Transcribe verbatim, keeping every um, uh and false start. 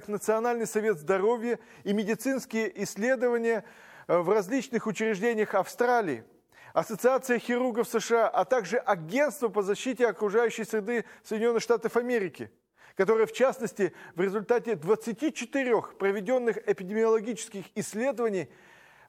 Национальный совет здоровья и медицинские исследования в различных учреждениях Австралии, Ассоциация хирургов США, а также Агентство по защите окружающей среды Соединенных Штатов Америки, которое, в частности, в результате двадцати четырёх проведенных эпидемиологических исследований